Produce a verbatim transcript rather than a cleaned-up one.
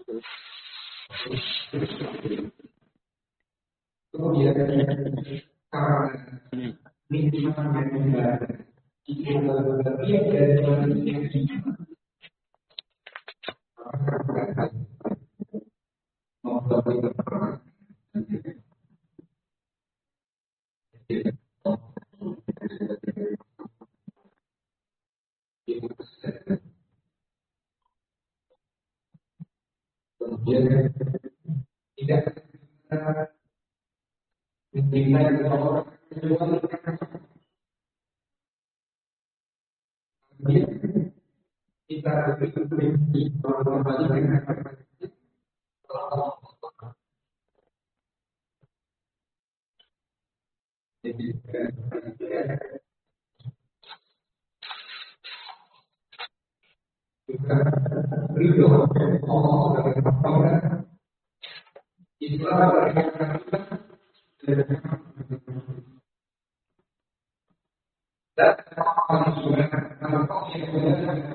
Kemudian karena nikmat yang ibadah itu bagian dari manusia kemudian tidak mencintai orang kemudian kita berpikir kembali dengan juga ridho Allah itulah dan